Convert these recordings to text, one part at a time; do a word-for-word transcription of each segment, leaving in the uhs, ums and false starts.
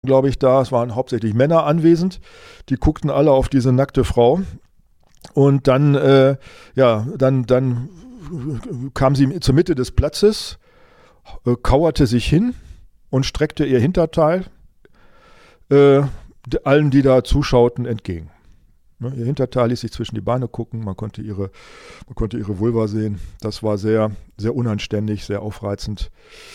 glaube ich, da. Es waren hauptsächlich Männer anwesend. Die guckten alle auf diese nackte Frau. Und dann, äh, ja, dann, dann kam sie zur Mitte des Platzes, äh, kauerte sich hin und streckte ihr Hinterteil äh, allen, die da zuschauten, entgegen. Ne, ihr Hinterteil ließ sich zwischen die Beine gucken, man konnte ihre, man konnte ihre Vulva sehen. Das war sehr, sehr unanständig, sehr aufreizend.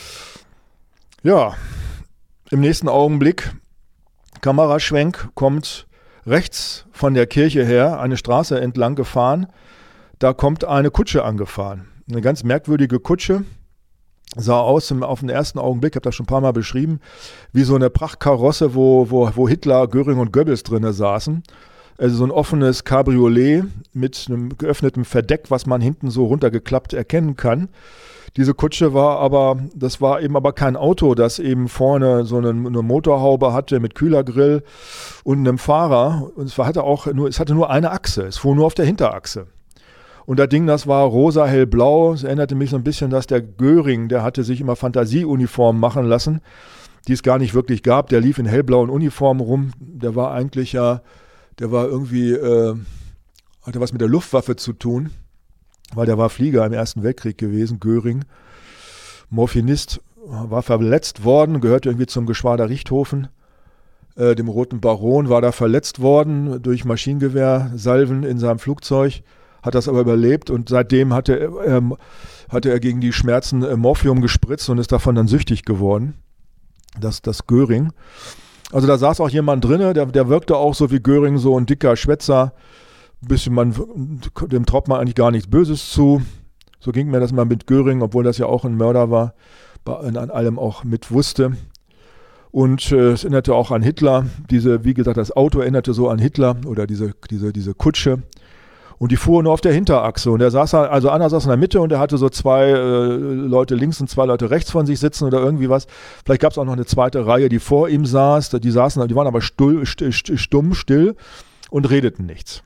Ja, im nächsten Augenblick, Kameraschwenk, kommt rechts von der Kirche her eine Straße entlang gefahren. Da kommt eine Kutsche angefahren. Eine ganz merkwürdige Kutsche. Sah aus im, auf den ersten Augenblick, ich habe das schon ein paar Mal beschrieben, wie so eine Prachtkarosse, wo, wo, wo Hitler, Göring und Goebbels drin saßen. Also so ein offenes Cabriolet mit einem geöffneten Verdeck, was man hinten so runtergeklappt erkennen kann. Diese Kutsche war aber, das war eben aber kein Auto, das eben vorne so eine, eine Motorhaube hatte mit Kühlergrill und einem Fahrer. Und es hatte auch nur, es hatte nur eine Achse, es fuhr nur auf der Hinterachse. Und das Ding, das war rosa, hellblau. Es erinnerte mich so ein bisschen, dass der Göring, der hatte sich immer Fantasieuniformen machen lassen, die es gar nicht wirklich gab. Der lief in hellblauen Uniformen rum. Der war eigentlich ja, der war irgendwie, äh, hatte was mit der Luftwaffe zu tun, weil der war Flieger im Ersten Weltkrieg gewesen, Göring. Morphinist, war verletzt worden, gehörte irgendwie zum Geschwader Richthofen. Äh, dem Roten Baron, war da verletzt worden durch Maschinengewehrsalven in seinem Flugzeug. Hat das aber überlebt und seitdem hatte, ähm, hatte er gegen die Schmerzen äh, Morphium gespritzt und ist davon dann süchtig geworden. Das, das Göring. Also da saß auch jemand drin, der, der wirkte auch so wie Göring, so ein dicker Schwätzer. Ein bisschen, man, dem traut man eigentlich gar nichts Böses zu. So ging mir das mal mit Göring, obwohl das ja auch ein Mörder war, an allem auch mit wusste. Und äh, es erinnerte auch an Hitler. Diese, wie gesagt, das Auto erinnerte so an Hitler oder diese, diese, diese Kutsche. Und die fuhren nur auf der Hinterachse. Und er saß, also Anna saß in der Mitte und er hatte so zwei äh, Leute links und zwei Leute rechts von sich sitzen oder irgendwie was. Vielleicht gab es auch noch eine zweite Reihe, die vor ihm saß. Die saßen, die waren aber stull, st, st, stumm, still und redeten nichts.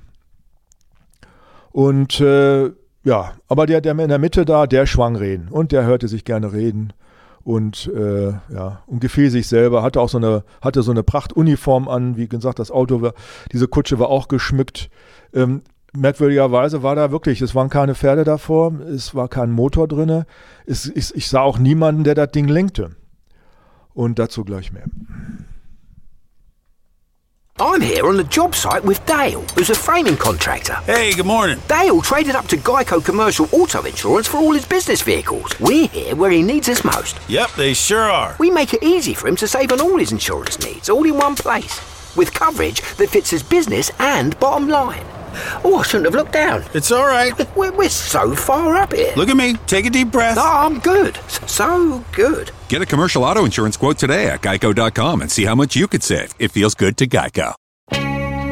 Und äh, ja, aber der, der in der Mitte da, der schwang reden. Und der hörte sich gerne reden. Und äh, ja, und gefiel sich selber, hatte auch so eine, hatte so eine Prachtuniform an. Wie gesagt, das Auto war, diese Kutsche war auch geschmückt. Ähm, Merkwürdigerweise war da wirklich, es waren keine Pferde davor, es war kein Motor drin, es, ich, ich sah auch niemanden, der das Ding lenkte. Und dazu gleich mehr. I'm here on the job site with Dale, who's a framing contractor. Hey, good morning. Dale traded up to Geico Commercial Auto Insurance for all his business vehicles. We're here where he needs us most. Yep, they sure are. We make it easy for him to save on all his insurance needs, all in one place, with coverage that fits his business and bottom line. Oh, I shouldn't have looked down. It's all right. We're, we're so far up here. Look at me. Take a deep breath. No, I'm good. So good. Get a commercial auto insurance quote today at geico dot com and see how much you could save. It feels good to Geico.